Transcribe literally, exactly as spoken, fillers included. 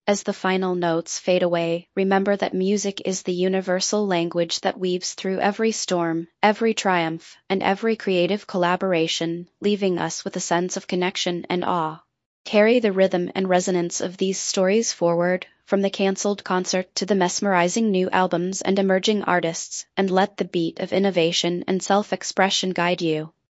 As the final notes fade away, remember that music is the universal language that weaves through every storm, every triumph, and every creative collaboration, leaving us with a sense of connection and awe. Carry the rhythm and resonance of these stories forward, from the canceled concert to the mesmerizing new albums and emerging artists, and let the beat of innovation and self expression guide you.